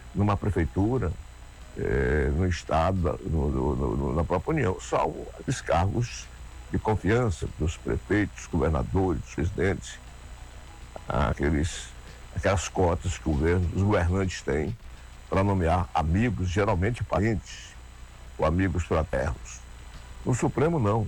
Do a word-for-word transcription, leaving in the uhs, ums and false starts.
numa prefeitura, eh, no Estado, no, no, no, na própria União, salvo os cargos de confiança dos prefeitos, governadores, presidentes, aqueles, aquelas cotas que o governo, os governantes têm para nomear amigos, geralmente parentes ou amigos fraternos. No Supremo, não.